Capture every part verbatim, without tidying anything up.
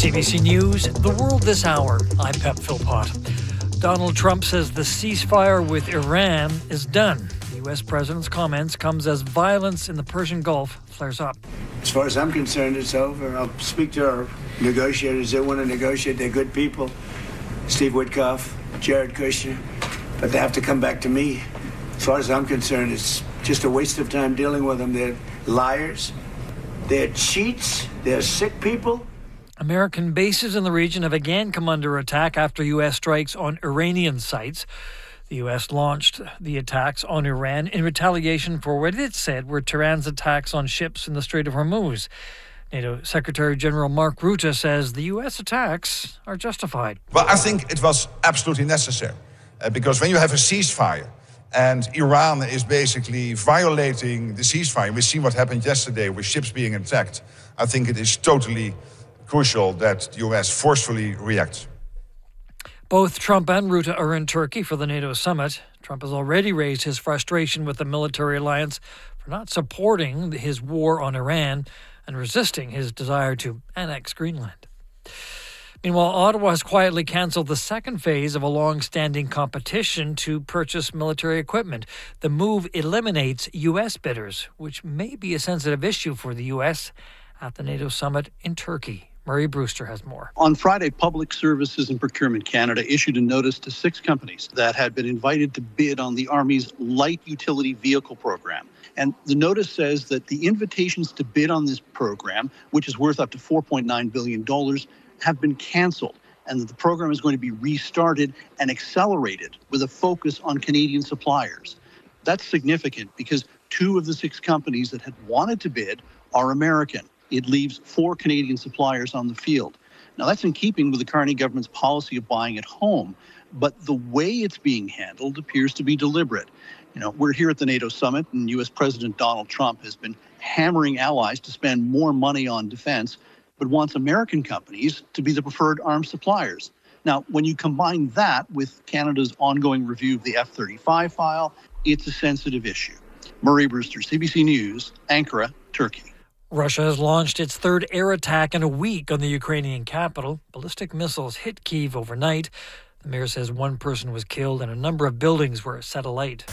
C B C News, The World This Hour. I'm Pep Philpott. Donald Trump says the ceasefire with Iran is done. The U S president's comments comes as violence in the Persian Gulf flares up. As far as I'm concerned, it's over. I'll speak to our negotiators. They want to negotiate. They're good people. Steve Witkoff, Jared Kushner. But they have to come back to me. As far as I'm concerned, it's just a waste of time dealing with them. They're liars. They're cheats. They're sick people. American bases in the region have again come under attack after U S strikes on Iranian sites. The U S launched the attacks on Iran in retaliation for what it said were Tehran's attacks on ships in the Strait of Hormuz. NATO Secretary General Mark Rutte says the U S attacks are justified. Well, I think it was absolutely necessary uh, because when you have a ceasefire and Iran is basically violating the ceasefire, we see what happened yesterday with ships being attacked. I think it is totally crucial that the U S forcefully reacts. Both Trump and Rutte are in Turkey for the NATO summit. Trump has already raised his frustration with the military alliance for not supporting his war on Iran and resisting his desire to annex Greenland. Meanwhile, Ottawa has quietly cancelled the second phase of a long-standing competition to purchase military equipment. The move eliminates U S bidders, which may be a sensitive issue for the U S at the NATO summit in Turkey. Murray Brewster has more. On Friday, Public Services and Procurement Canada issued a notice to six companies that had been invited to bid on the Army's light utility vehicle program. And the notice says that the invitations to bid on this program, which is worth up to four point nine billion dollars, have been canceled, and that the program is going to be restarted and accelerated with a focus on Canadian suppliers. That's significant because two of the six companies that had wanted to bid are American. It leaves four Canadian suppliers on the field. Now, that's in keeping with the Carney government's policy of buying at home, but the way it's being handled appears to be deliberate. You know, we're here at the NATO summit, and U S President Donald Trump has been hammering allies to spend more money on defense, but wants American companies to be the preferred arms suppliers. Now, when you combine that with Canada's ongoing review of the F thirty-five file, it's a sensitive issue. Murray Brewster, C B C News, Ankara, Turkey. Russia has launched its third air attack in a week on the Ukrainian capital. Ballistic missiles hit Kyiv overnight. The mayor says one person was killed and a number of buildings were set alight.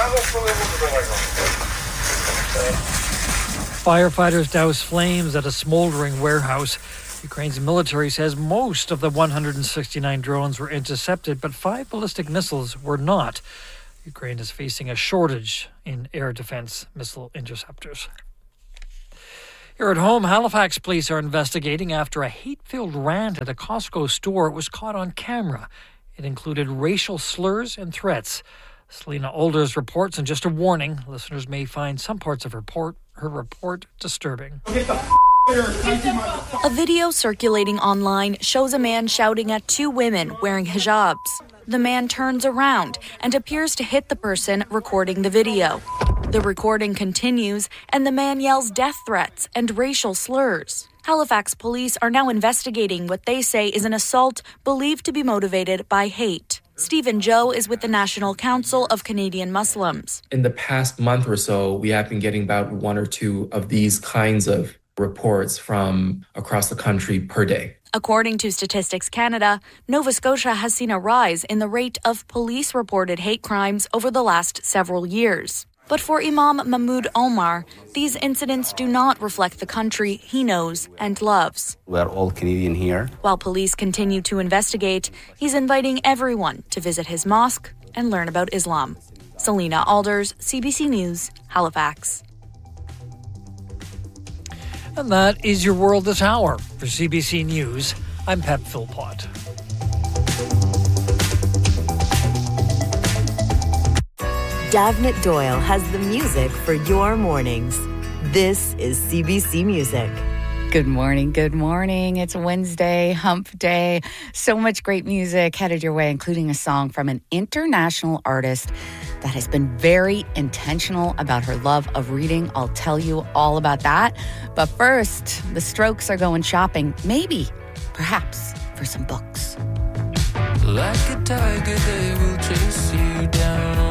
Firefighters douse flames at a smoldering warehouse. Ukraine's military says most of the one hundred sixty-nine drones were intercepted, but five ballistic missiles were not. Ukraine is facing a shortage in air defense missile interceptors. Here at home, Halifax police are investigating after a hate-filled rant at a Costco store was caught on camera. It included racial slurs and threats. Selena Alders reports, and just a warning, listeners may find some parts of her report, her report disturbing. A video circulating online shows a man shouting at two women wearing hijabs. The man turns around and appears to hit the person recording the video. The recording continues, and the man yells death threats and racial slurs. Halifax police are now investigating what they say is an assault believed to be motivated by hate. Stephen Joe is with the National Council of Canadian Muslims. In the past month or so, we have been getting about one or two of these kinds of reports from across the country per day. According to Statistics Canada, Nova Scotia has seen a rise in the rate of police-reported hate crimes over the last several years. But for Imam Mahmoud Omar, these incidents do not reflect the country he knows and loves. We're all Canadian here. While police continue to investigate, he's inviting everyone to visit his mosque and learn about Islam. Selena Alders, C B C News, Halifax. And that is your World This Hour. For C B C News, I'm Pep Philpott. Davnit Doyle has the music for your mornings. This is C B C Music. Good morning, good morning. It's Wednesday, hump day. So much great music headed your way, including a song from an international artist that has been very intentional about her love of reading. I'll tell you all about that. But first, the Strokes are going shopping, maybe, perhaps, for some books. Like a tiger, they will chase you down.